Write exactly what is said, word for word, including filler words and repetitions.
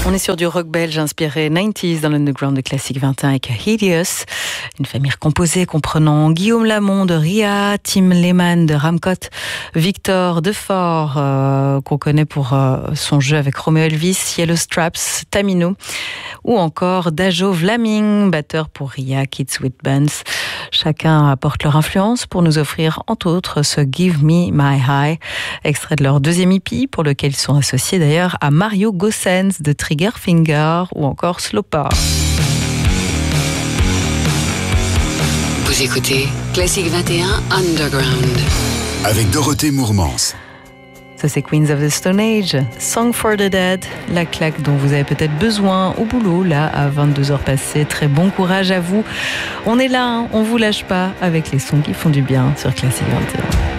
On est sur du rock belge inspiré quatre-vingt-dix dans l'underground de Classique vingt et un avec Hideous. Une famille recomposée comprenant Guillaume Lamont de Ria, Tim Lehman de Ramcot, Victor Defort, euh, qu'on connaît pour euh, son jeu avec Romeo Elvis, Yellow Straps, Tamino, ou encore Dajo Vlaming, batteur pour Ria, Kids with Buns. Chacun apporte leur influence pour nous offrir, entre autres, ce Give Me My High, extrait de leur deuxième E P, pour lequel ils sont associés d'ailleurs à Mario Gossens de Triggerfinger ou encore Slopa. Vous écoutez Classique vingt et un Underground avec Dorothée Mourmans. Ça, c'est Queens of the Stone Age, Song for the Dead, la claque dont vous avez peut-être besoin au boulot, là, à vingt-deux heures passées. Très bon courage à vous. On est là, hein, on vous lâche pas avec les sons qui font du bien sur Classique vingt et un.